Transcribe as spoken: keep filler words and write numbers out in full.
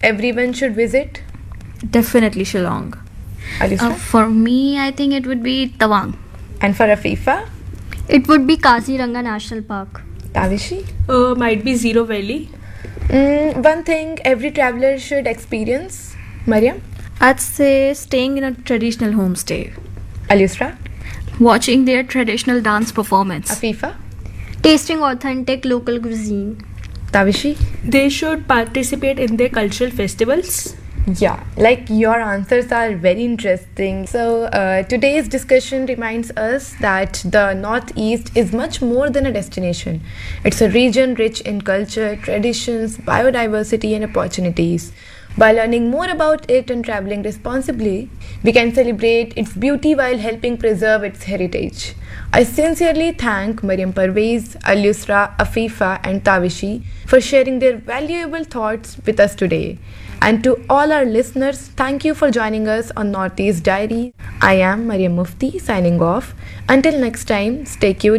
everyone should visit? Definitely Shillong. Alisra? Uh, for me, I think it would be Tawang. And for Afifa? It would be Kaziranga National Park. Tavishi? Uh, might be Zero Valley. Mm, one thing every traveler should experience. Mariam? I'd say staying in a traditional homestay. Alisra? Watching their traditional dance performance. Afifa? Tasting authentic local cuisine. Tavishi? They should participate in their cultural festivals. Yeah, like your answers are very interesting. So, uh, today's discussion reminds us that the Northeast is much more than a destination. It's a region rich in culture, traditions, biodiversity, and opportunities. By learning more about it and traveling responsibly, we can celebrate its beauty while helping preserve its heritage. I sincerely thank Mariam Parvez, Al-Yusra, Afifa, and Tavishi for sharing their valuable thoughts with us today. And to all our listeners, thank you for joining us on Northeast Diary. I am Mariam Mufti signing off. Until next time, stay curious.